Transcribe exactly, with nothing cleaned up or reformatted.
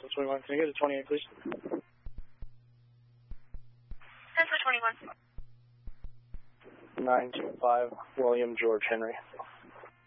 Central twenty-one, can I get a twenty-eight, please? Central twenty-one. nine two five, William George Henry.